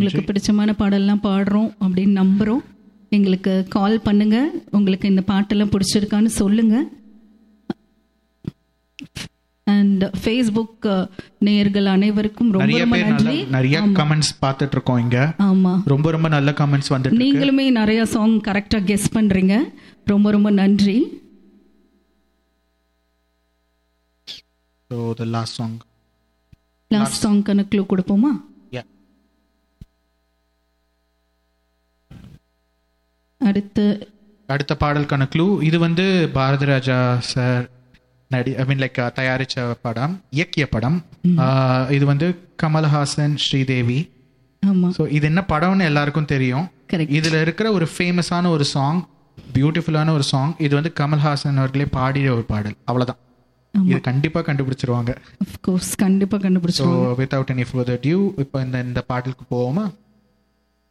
உங்களுக்கு பிடிச்சமான பாடல்லாம் பாடுறோம் அப்படின்னு நம்புகிறோம். எங்களுக்கு கால் பண்ணுங்க, உங்களுக்கு இந்த பாட்டெல்லாம் பிடிச்சிருக்கான்னு சொல்லுங்க. அண்ட் ஃபேஸ்புக் நேயர்கள் அனைவருக்கும் ரொம்ப ரொம்ப நன்றி. நிறைய கமெண்ட்ஸ் பார்த்துட்டு இருக்கோம் இங்க. ஆமா, ரொம்ப ரொம்ப நல்ல கமெண்ட்ஸ் வந்துட்டு இருக்கு. நீங்களுமே நிறைய சாங் கரெக்டா கெஸ் பண்றீங்க. ரொம்ப ரொம்ப நன்றி. So the last song. Last சாங்க்கான clue கொடுப்போமா? அடுத்த பாடலுக்கான க்ளூ இது வந்து பாரதி ராஜா சார் தயாரிச்ச படம், இயக்கிய படம். இது வந்து கமல்ஹாசன், ஸ்ரீதேவி. ஸோ இது என்ன படம்னு எல்லாருக்கும் தெரியும். இதுல இருக்கிற ஒரு ஃபேமஸான ஒரு சாங், பியூட்டிஃபுல்லான ஒரு சாங். இது வந்து கமல்ஹாசன் அவர்களே பாடிய ஒரு பாடல். அவ்வளவுதான். இது கண்டிப்பா கண்டுபிடிச்சிருவாங்க. Of course, கண்டிப்பா கண்டுபிடிச்சிருவாங்க. So without any further ado, இப்போ இந்த பாடலுக்கு போவோமா?